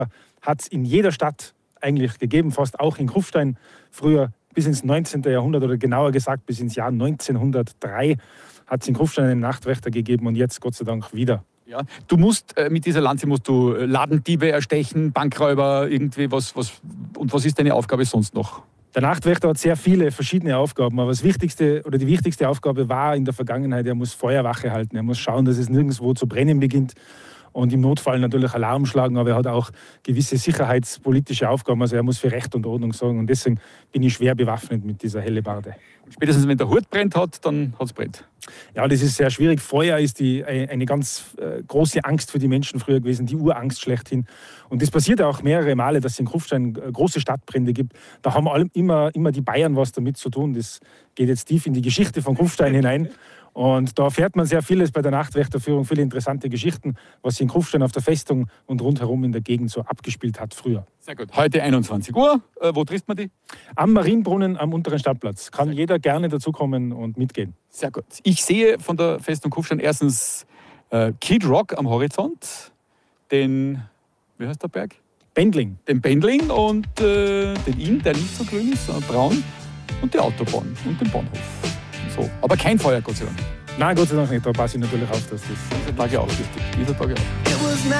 hat es in jeder Stadt eigentlich gegeben, fast auch in Kufstein früher bis ins 19. Jahrhundert oder genauer gesagt bis ins Jahr 1903 hat es in Kufstein einen Nachtwächter gegeben und jetzt Gott sei Dank wieder. Ja, du musst mit dieser Lanze musst du Ladendiebe erstechen, Bankräuber, irgendwie was. Und was ist deine Aufgabe sonst noch? Der Nachtwächter hat sehr viele verschiedene Aufgaben, aber die wichtigste Aufgabe war in der Vergangenheit, er muss Feuerwache halten, er muss schauen, dass es nirgendwo zu brennen beginnt und im Notfall natürlich Alarm schlagen, aber er hat auch gewisse sicherheitspolitische Aufgaben, also er muss für Recht und Ordnung sorgen und deswegen bin ich schwer bewaffnet mit dieser Hellebarde. Spätestens wenn der Hut brennt hat, dann hat es brennt. Ja, das ist sehr schwierig. Feuer ist eine ganz große Angst für die Menschen früher gewesen, die Urangst schlechthin. Und das passiert auch mehrere Male, dass es in Kufstein große Stadtbrände gibt. Da haben immer die Bayern was damit zu tun. Das geht jetzt tief in die Geschichte von Kufstein hinein. Und da erfährt man sehr vieles bei der Nachtwächterführung, viele interessante Geschichten, was sich in Kufstein auf der Festung und rundherum in der Gegend so abgespielt hat früher. Sehr gut. Heute 21 Uhr. Wo trifft man die? Am Marienbrunnen am unteren Stadtplatz. Kann jeder gerne dazukommen und mitgehen. Sehr gut. Ich sehe von der Festung Kufstein erstens Kid Rock am Horizont, den, wie heißt der Berg? Bendling. Den Bendling und den Inn, der nicht so grün ist, sondern braun, und die Autobahn und den Bahnhof. So. Aber kein Feuer, Gott sei Dank. Nein, Gott sei Dank nicht. Da passe ich natürlich auf, dass das Dieser Tage auch wichtig. Dieser Tage auch.